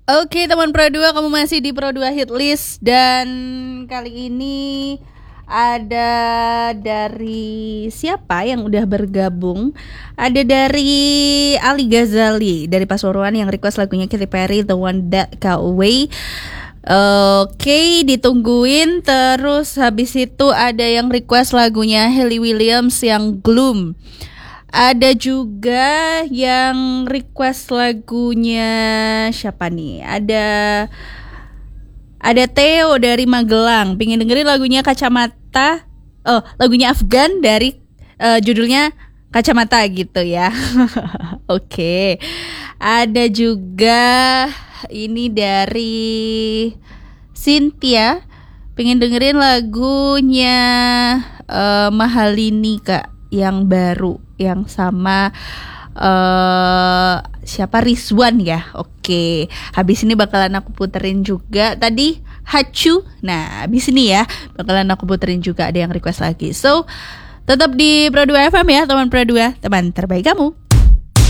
Oke teman Pro 2, kamu masih di Pro 2 Hit List. Dan kali ini ada dari siapa yang udah bergabung? Ada dari Ali Ghazali dari Pasuruan yang request lagunya Katy Perry, The One That Got Away. Oke, ditungguin. Terus habis itu ada yang request lagunya Hayley Williams yang Gloom. Ada juga yang request lagunya siapa nih? Ada Theo dari Magelang, pengen dengerin lagunya Kacamata. Oh, lagunya Afgan dari judulnya Kacamata gitu ya. Oke. Ada juga ini dari Cynthia, pengen dengerin lagunya Mahalini Kak, yang baru, yang sama siapa, Rizwan ya. Oke, habis ini bakalan aku puterin juga tadi Hachu. Nah, habis ini ya bakalan aku puterin juga, ada yang request lagi. So, tetap di Pro 2 FM ya, teman Pro 2, teman terbaik kamu.